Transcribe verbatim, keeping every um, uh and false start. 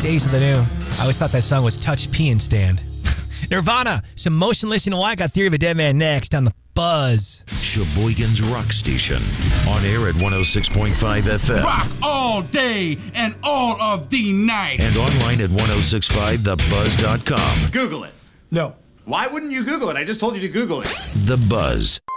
Days of the New. I always thought that song was Touch Pee and Stand. Nirvana, some Motionless in Hawaii. Got Theory of a Dead Man next on the Buzz. Sheboygan's Rock Station. On air at one oh six point five F M. Rock all day and all of the night. And online at ten sixty-five the buzz dot com. Google it. No. Why wouldn't you Google it? I just told you to Google it. The Buzz.